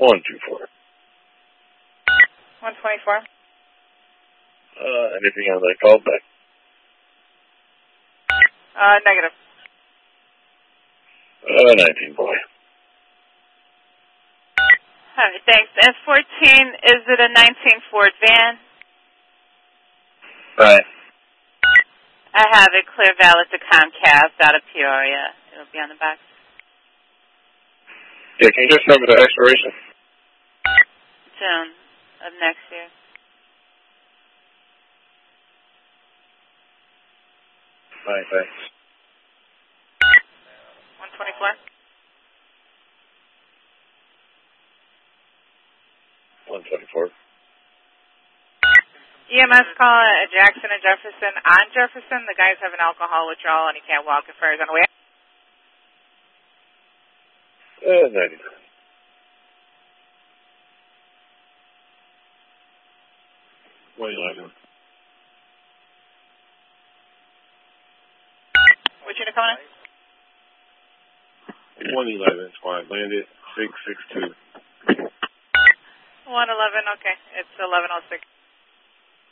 124. 124. Anything on that call back? Negative. 19, boy. All right, thanks. S14, is it a 19 Ford van? Right. I have it clear valid to Comcast out of Peoria. It'll be on the back. Yeah, can you just remember the expiration? June of next year. Fine, thanks. 124. 124. EMS call at Jackson and Jefferson. On Jefferson, the guy's having alcohol withdrawal and he can't walk at first. On the way. 90. 111. Which unit coming in? 111, squad landed 662. 111, okay. It's 1106.